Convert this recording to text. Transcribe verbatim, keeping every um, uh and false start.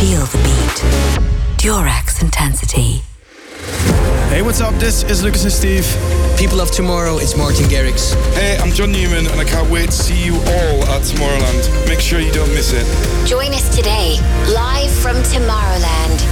Feel the beat. Durex Intensity. Hey, what's up? This is Lucas and Steve. People of Tomorrow, it's Martin Garrix. Hey, I'm John Newman and I can't wait to see you all at Tomorrowland. Make sure you don't miss it. Join us today, live from Tomorrow.